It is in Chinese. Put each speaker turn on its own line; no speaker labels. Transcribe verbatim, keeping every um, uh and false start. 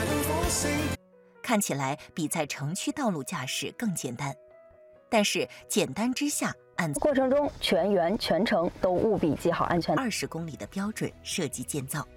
看起来比在城区道路驾驶更简单，但是简单之下，按
过程中全员全程都务必系好安全带。
二十公里的标准设计建造。